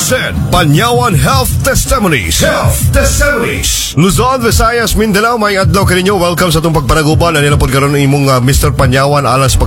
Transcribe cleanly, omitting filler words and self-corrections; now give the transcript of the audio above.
Present Panyawan Health Testimonies. Luzon, Visayas, Mindanao, may adlaw kaninyo. Welcome sa itong pagpanaguban. Ano nila po karon imong Mr. Panyawan alas